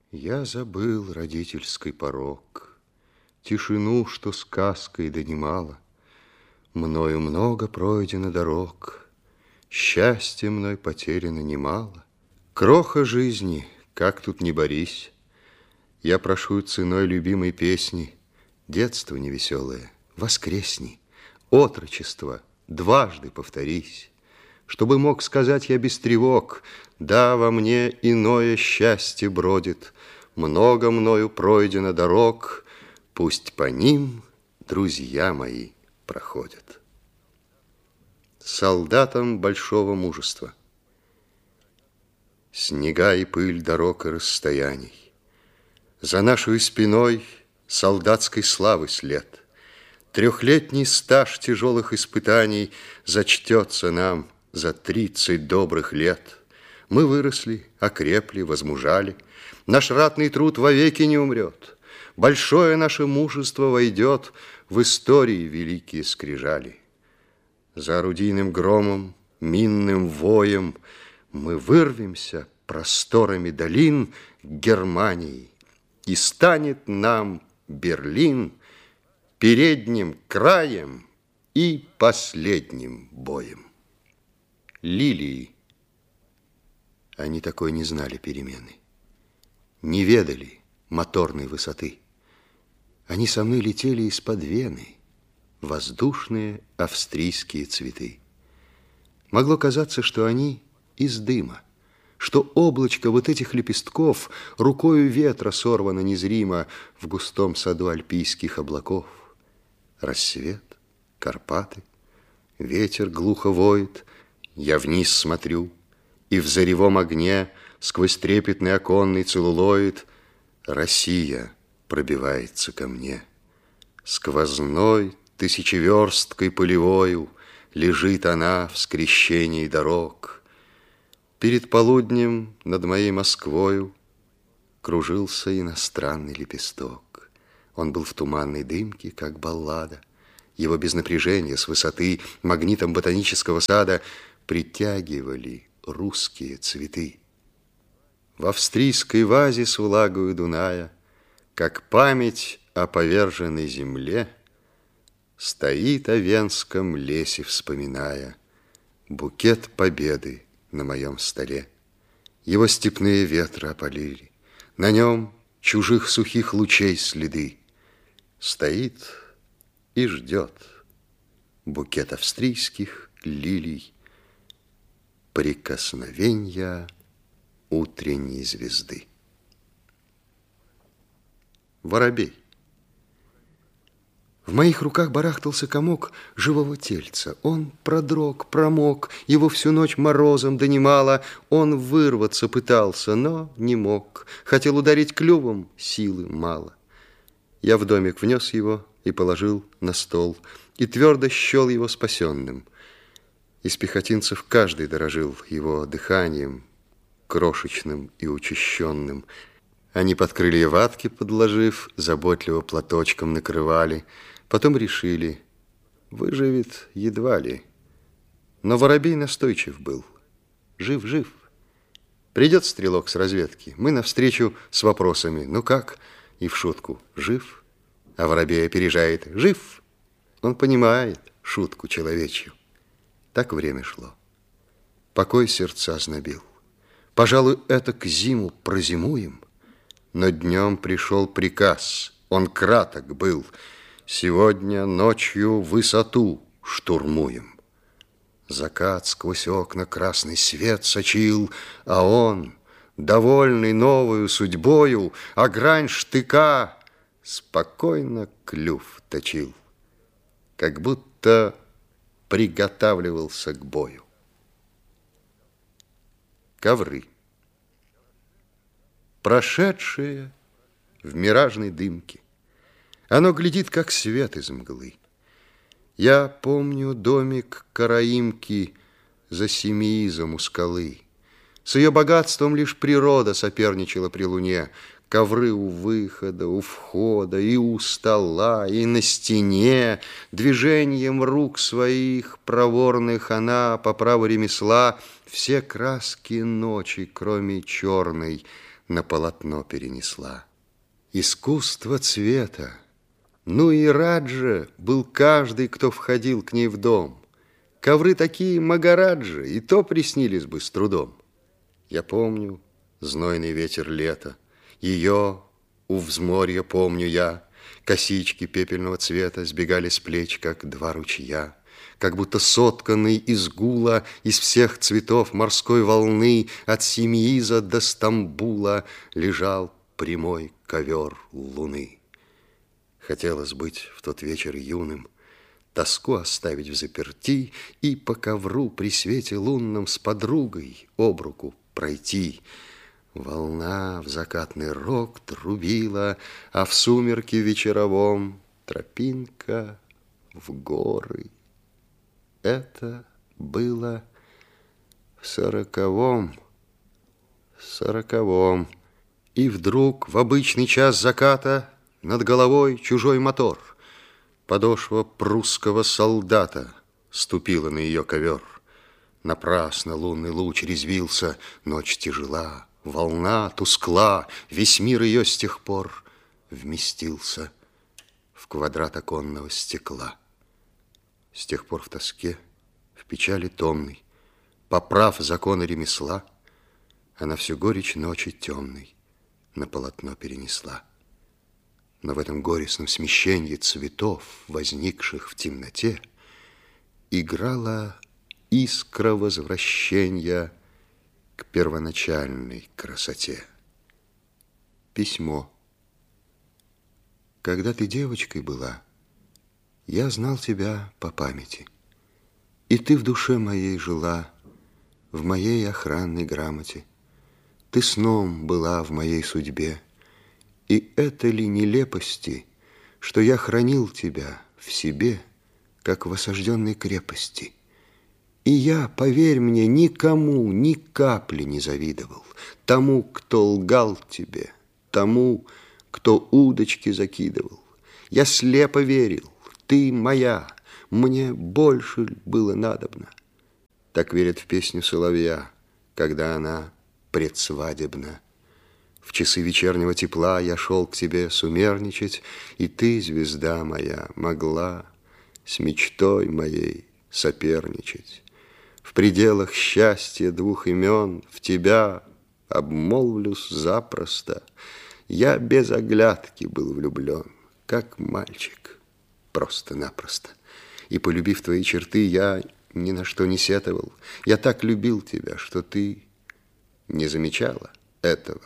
Я забыл родительский порог, тишину, что сказкой донимала. Мною много пройдено дорог, счастья мной потеряно немало. Кроха жизни, как тут не борись, я прошу ценой любимой песни: детство невеселое, воскресни, отрочество, дважды повторись. Чтобы мог сказать я без тревог: да, во мне иное счастье бродит, много мною пройдено дорог, пусть по ним друзья мои проходят. Солдатам большого мужества. Снега и пыль дорог и расстояний, за нашей спиной солдатской славы след. Трехлетний стаж тяжелых испытаний зачтется нам за 30 добрых лет. Мы выросли, окрепли, возмужали. Наш ратный труд вовеки не умрет. Большое наше мужество войдет в истории великие скрижали. За орудийным громом, минным воем мы вырвемся просторами долин к Германии, и станет нам Берлин передним краем и последним боем. Лилии. Они такой не знали перемены, не ведали моторной высоты. Они со мной летели из-под Вены, воздушные австрийские цветы. Могло казаться, что они из дыма, что облачко вот этих лепестков рукою ветра сорвано незримо в густом саду альпийских облаков. Рассвет, Карпаты, ветер глухо воет, я вниз смотрю, и в заревом огне сквозь трепетный оконный целлулоид Россия пробивается ко мне. Сквозной тысячеверсткой полевою лежит она в скрещении дорог. Перед полуднем над моей Москвою кружился иностранный лепесток. Он был в туманной дымке, как баллада. Его без напряжения, с высоты магнитом ботанического сада притягивали русские цветы. В австрийской вазе с влагою Дуная, как память о поверженной земле, стоит о венском лесе, вспоминая букет победы на моем столе. Его степные ветры опалили, на нем чужих сухих лучей следы. Стоит и ждет букет австрийских лилий прикосновенья утренней звезды. Воробей. В моих руках барахтался комок живого тельца. Он продрог, промок, его всю ночь морозом донимало. Он вырваться пытался, но не мог. Хотел ударить клювом, силы мало. Я в домик внес его и положил на стол, и твердо счел его спасенным. Из пехотинцев каждый дорожил его дыханием, крошечным и учащенным. Они под крылья ватки подложив, заботливо платочком накрывали. Потом решили, выживет едва ли. Но воробей настойчив был. Жив, жив. Придет стрелок с разведки, мы навстречу с вопросами: ну как? И в шутку: жив? А воробей опережает: жив. Он понимает шутку человечью. Так время шло. Покой сердца знобил. Пожалуй, это к зиму прозимуем. Но днем пришел приказ, он краток был: сегодня ночью высоту штурмуем. Закат сквозь окна красный свет сочил, а он, довольный новою судьбою, а грань штыка спокойно клюв точил, как будто приготавливался к бою. Ковры. Прошедшее в миражной дымке, оно глядит, как свет из мглы. Я помню домик караимки за Семиизом у скалы. С ее богатством лишь природа соперничала при луне. Ковры у выхода, у входа, и у стола, и на стене. Движением рук своих проворных она по праву ремесла все краски ночи, кроме черной, на полотно перенесла. Искусство цвета. Ну и рад же был каждый, кто входил к ней в дом. Ковры такие магараджи, и то приснились бы с трудом. Я помню знойный ветер лета, ее у взморья помню я. Косички пепельного цвета сбегали с плеч, как два ручья. Как будто сотканный из гула, из всех цветов морской волны, от Симеиза до Стамбула лежал прямой ковер луны. Хотелось быть в тот вечер юным, тоску оставить взаперти и по ковру при свете лунном с подругой об руку пройти. Волна в закатный рог трубила, а в сумерке вечеровом тропинка в горы. Это было в сороковом. И вдруг в обычный час заката над головой чужой мотор. Подошва прусского солдата ступила на ее ковер. Напрасно лунный луч резвился, ночь тяжела, волна тускла, весь мир ее с тех пор вместился в квадрат оконного стекла. С тех пор в тоске, в печали томной, поправ законы ремесла, она всю горечь ночи темной на полотно перенесла. Но в этом горестном смещении цветов, возникших в темноте, играла искра возвращения к первоначальной красоте. Письмо. Когда ты девочкой была, я знал тебя по памяти, и ты в душе моей жила, в моей охранной грамоте. Ты сном была в моей судьбе, и это ли нелепости, что я хранил тебя в себе, как в осажденной крепости? И я, поверь мне, никому ни капли не завидовал, тому, кто лгал тебе, тому, кто удочки закидывал. Я слепо верил, ты моя, мне больше было надобно. Так верят в песню соловья, когда она предсвадебна. В часы вечернего тепла я шел к тебе сумерничать, и ты, звезда моя, могла с мечтой моей соперничать. В пределах счастья двух имен в тебя обмолвлюсь запросто. Я без оглядки был влюблен, как мальчик, просто-напросто. И, полюбив твои черты, я ни на что не сетовал. Я так любил тебя, что ты не замечала этого.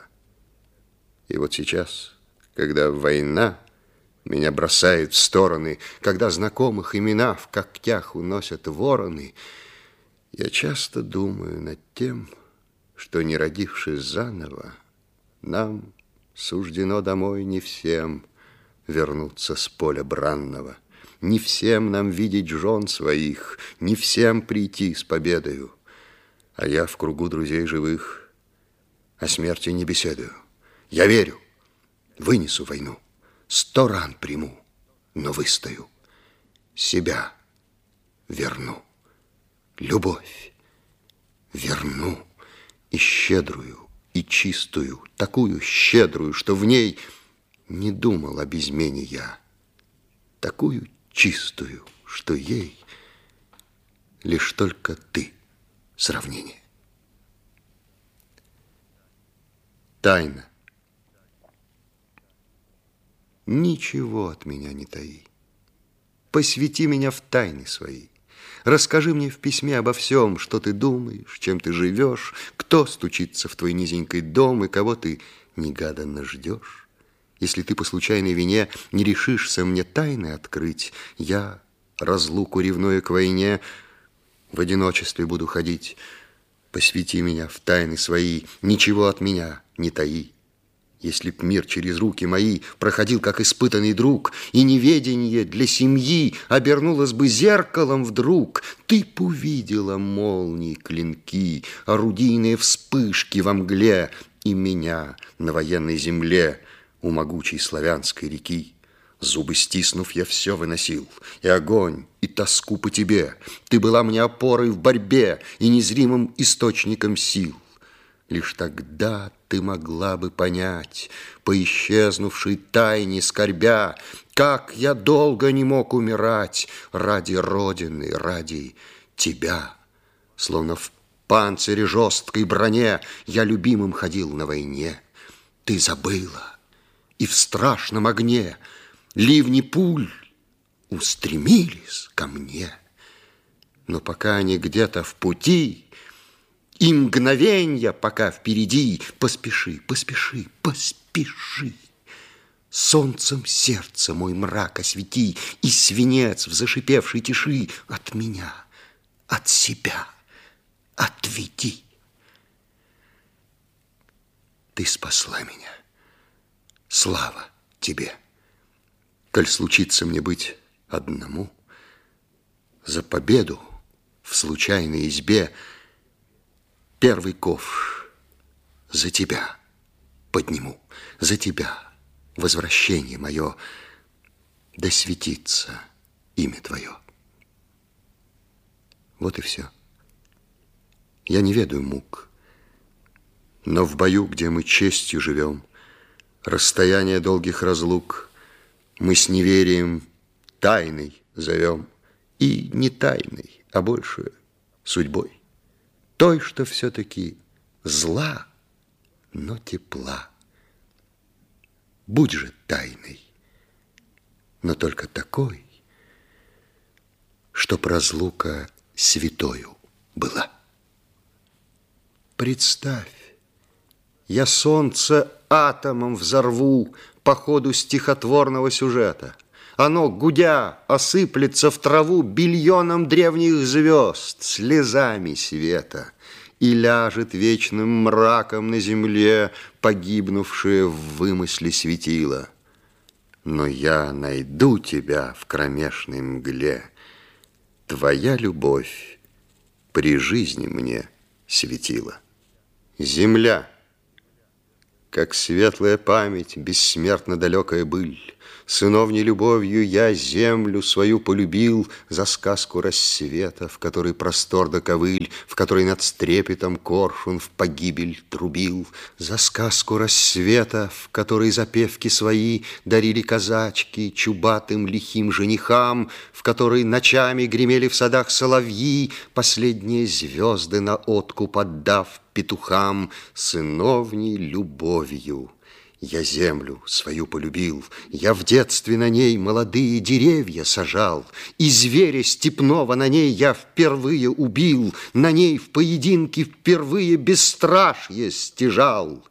И вот сейчас, когда война меня бросает в стороны, когда знакомых имена в когтях уносят вороны, я часто думаю над тем, что, не родившись заново, нам суждено домой не всем вернуться с поля бранного, не всем нам видеть жен своих, не всем прийти с победою. А я в кругу друзей живых о смерти не беседую. Я верю, вынесу войну, 100 ран приму, но выстою, себя верну, любовь верну, и щедрую, и чистую, такую щедрую, что в ней не думал об измене я, такую чистую, что ей лишь только ты сравнение. Тайна. Ничего от меня не таи. Посвяти меня в тайны свои. Расскажи мне в письме обо всем, что ты думаешь, чем ты живешь, кто стучится в твой низенький дом и кого ты негаданно ждешь. Если ты по случайной вине не решишься мне тайны открыть, я разлуку ревную к войне в одиночестве буду ходить. Посвяти меня в тайны свои, ничего от меня не таи. Если б мир через руки мои проходил, как испытанный друг, и неведенье для семьи обернулось бы зеркалом вдруг, ты б увидела молнии, клинки, орудийные вспышки во мгле и меня на военной земле у могучей славянской реки. Зубы стиснув, я все выносил, и огонь, и тоску по тебе. Ты была мне опорой в борьбе и незримым источником сил. Лишь тогда ты могла бы понять, по исчезнувшей тайне скорбя, как я долго не мог умирать ради Родины, ради тебя. Словно в панцире жесткой броне я любимым ходил на войне. Ты забыла, и в страшном огне ливни пуль устремились ко мне. Но пока они где-то в пути, и мгновенья пока впереди, поспеши, поспеши, поспеши. Солнцем сердце мой мрак освети, и свинец в зашипевшей тиши от меня, от себя отведи. Ты спасла меня. Слава тебе. Коль случится мне быть одному, за победу в случайной избе первый ковш за тебя подниму, за тебя возвращение мое, да светится имя твое. Вот и все. Я не ведаю мук, но в бою, где мы честью живем, расстояние долгих разлук мы с неверием тайной зовем. И не тайной, а больше судьбой. Той, что все-таки зла, но тепла. Будь же тайной, но только такой, чтоб разлука святою была. Представь, я солнце атомом взорву по ходу стихотворного сюжета. Оно, гудя, осыплется в траву бильоном древних звезд, слезами света, и ляжет вечным мраком на земле, погибнувшее в вымысле светило. Но я найду тебя в кромешной мгле. Твоя любовь при жизни мне светила. Земля, как светлая память, бессмертно далекая быль, сыновней любовью я землю свою полюбил за сказку рассвета, в которой простор да ковыль, в которой над стрепетом коршун в погибель трубил, за сказку рассвета, в которой запевки свои дарили казачки чубатым лихим женихам, в которой ночами гремели в садах соловьи, последние звезды на откуп отдав петухам, сыновней любовью. Я землю свою полюбил, я в детстве на ней молодые деревья сажал, и зверя степного на ней я впервые убил, на ней в поединке впервые бесстрашье стяжал.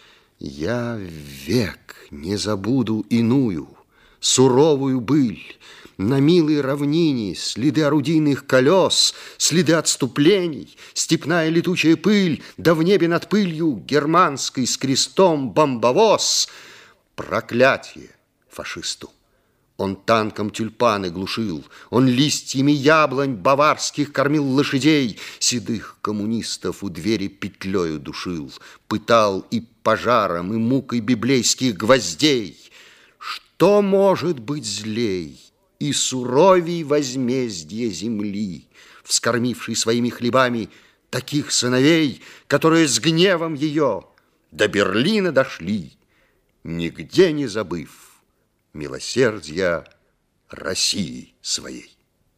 Я век не забуду иную, суровую быль, на милой равнине следы орудийных колес, следы отступлений, степная летучая пыль, да в небе над пылью германской с крестом бомбовоз. Проклятие фашисту! Он танком тюльпаны глушил, он листьями яблонь баварских кормил лошадей, седых коммунистов у двери петлею душил, пытал и пожаром, и мукой библейских гвоздей. Что может быть злей и суровей возмездие земли, вскормившей своими хлебами таких сыновей, которые с гневом ее до Берлина дошли, нигде не забыв милосердия России своей.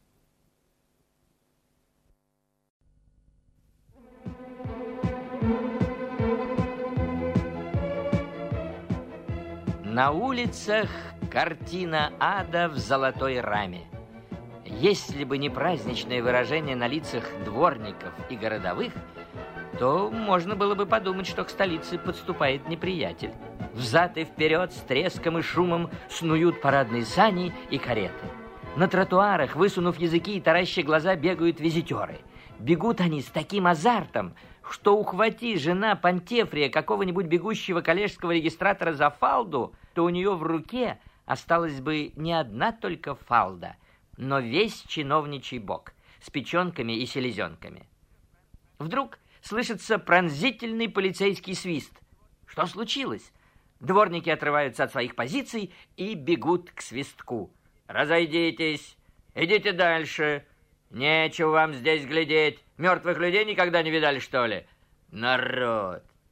На улицах картина ада в золотой раме. Если бы не праздничное выражение на лицах дворников и городовых, то можно было бы подумать, что к столице подступает неприятель. Взад и вперед с треском и шумом снуют парадные сани и кареты. На тротуарах, высунув языки и тараща глаза, бегают визитеры. Бегут они с таким азартом, что ухвати жена Пантефрия какого-нибудь бегущего коллежского регистратора за фалду, то у нее в руке осталась бы не одна только фалда, но весь чиновничий бок с печенками и селезенками. Вдруг слышится пронзительный полицейский свист. Что случилось? Дворники отрываются от своих позиций и бегут к свистку. «Разойдитесь! Идите дальше! Нечего вам здесь глядеть! Мертвых людей никогда не видали, что ли? Народ!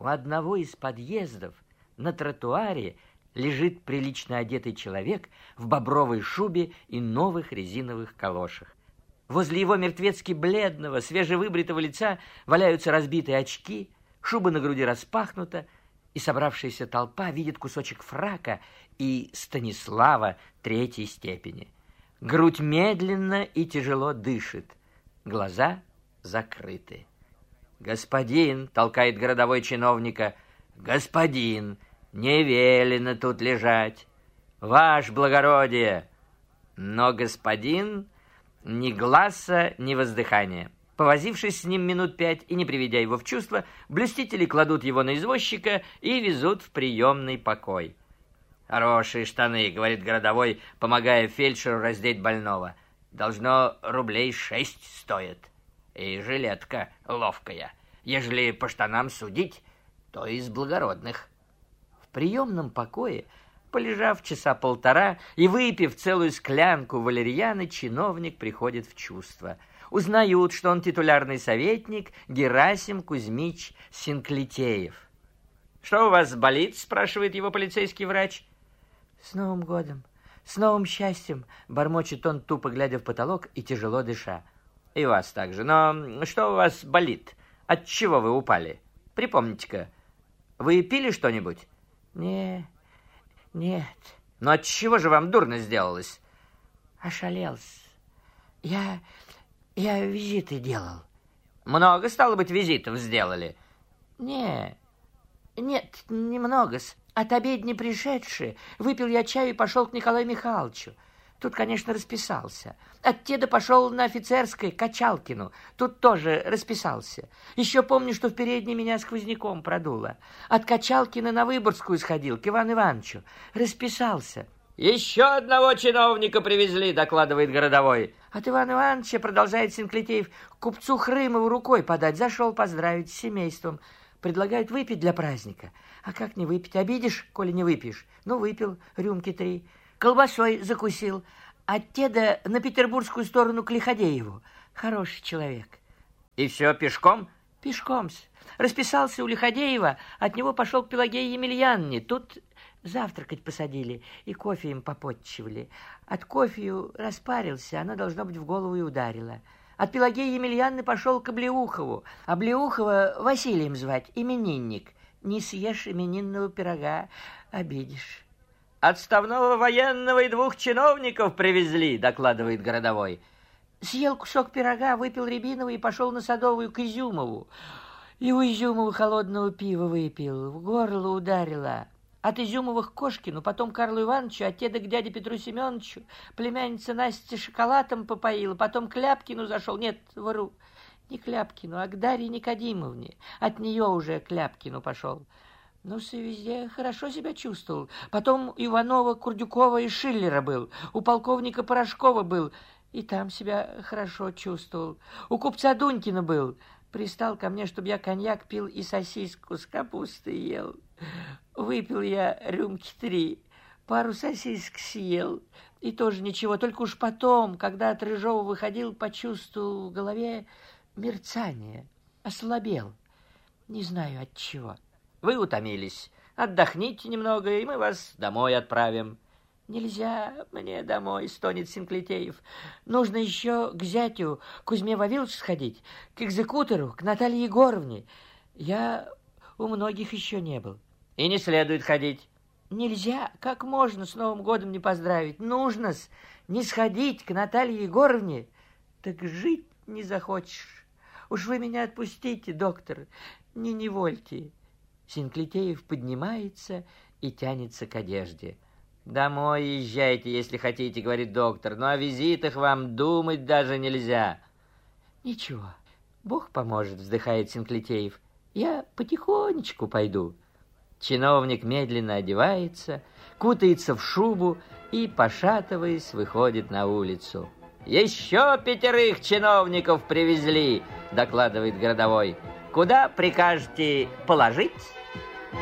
У одного из подъездов на тротуаре лежит прилично одетый человек в бобровой шубе и новых резиновых калошах. Возле его мертвецки бледного, свежевыбритого лица валяются разбитые очки, шуба на груди распахнута, и собравшаяся толпа видит кусочек фрака и Станислава третьей степени. Грудь медленно и тяжело дышит, глаза закрыты. «Господин!» — толкает городовой чиновника. «Господин! Не велено тут лежать! Ваше благородие!» Но господин ни гласа, ни воздыхания. Повозившись с ним минут 5 и не приведя его в чувство, блюстители кладут его на извозчика и везут в приемный покой. «Хорошие штаны», — говорит городовой, помогая фельдшеру раздеть больного. «Должно рублей 6 стоит. И жилетка ловкая. Ежели по штанам судить, то из благородных». В приемном покое, полежав часа полтора и выпив целую склянку валерьяны, чиновник приходит в чувство. Узнают, что он титулярный советник Герасим Кузьмич Синклитеев. «Что у вас болит?» — спрашивает его полицейский врач. «С Новым годом, с новым счастьем!» — бормочет он, тупо глядя в потолок и тяжело дыша. «И вас также. Но что у вас болит? От чего вы упали? Припомните-ка, вы пили что-нибудь?» «Нет. «Но от чего же вам дурно сделалось?» «Ошалел. Я визиты делал». «Много, стало быть, визитов сделали?» Нет, немного-с. От обедни пришедшие, выпил я чаю и пошел к Николаю Михайловичу. Тут, конечно, расписался. От теда пошел на Офицерской к Качалкину. Тут тоже расписался. Еще помню, что в передней меня сквозняком продуло. От Качалкина на Выборгскую сходил, к Ивану Ивановичу. Расписался. «Еще одного чиновника привезли», — докладывает городовой. От Ивана Ивановича, продолжает Синклитеев, купцу Хрымову рукой подать. Зашел поздравить с семейством. Предлагают выпить для праздника. А как не выпить? Обидишь, коли не выпьешь? Ну, выпил рюмки 3. Колбасой закусил. От теда на петербургскую сторону к Лиходееву. Хороший человек. И все пешком? Пешком-с. Расписался у Лиходеева, от него пошел к Пелагее Емельяновне. Тут завтракать посадили и кофе им попотчевали. От кофею распарился, она, должно быть, в голову и ударила. От Пелагеи Емельяновны пошел к Облеухову. Облеухова Василием звать, именинник. Не съешь именинного пирога, обидишь. «Отставного военного и 2 чиновников привезли», — докладывает городовой. Съел кусок пирога, выпил рябинового и пошел на Садовую к Изюмову. И у Изюмова холодного пива выпил, в горло ударило. От Изюмовых к Кошкину, потом Карлу Ивановичу, от теда к дяде Петру Семеновичу. Племянница Настя шоколадом попоила, потом к Ляпкину зашел. Нет, вру, не к Ляпкину, а к Дарье Никодимовне. От нее уже к Ляпкину пошел. Ну, и везде хорошо себя чувствовал. Потом Иванова, Курдюкова и Шиллера был. У полковника Порошкова был. И там себя хорошо чувствовал. У купца Дунькина был. Пристал ко мне, чтобы я коньяк пил и сосиску с капустой ел. Выпил я рюмки 3. Пару сосисок съел. И тоже ничего. Только уж потом, когда от Рыжова выходил, почувствовал в голове мерцание. Ослабел. Не знаю от чего. Вы утомились. Отдохните немного, и мы вас домой отправим. Нельзя мне домой, стонет Синклитеев. Нужно еще к зятю Кузьме Вавиловичу сходить, к экзекутору, к Наталье Егоровне. Я у многих еще не был. И не следует ходить. Нельзя, как можно с Новым годом не поздравить? Нужно-с не сходить к Наталье Егоровне, так жить не захочешь. Уж вы меня отпустите, доктор, не невольте. Синклитеев поднимается и тянется к одежде. «Домой езжайте, если хотите», — говорит доктор, «но о визитах вам думать даже нельзя». «Ничего, Бог поможет», — вздыхает Синклитеев. «Я потихонечку пойду». Чиновник медленно одевается, кутается в шубу и, пошатываясь, выходит на улицу. «Еще 5 чиновников привезли», — докладывает городовой. «Куда прикажете положить?»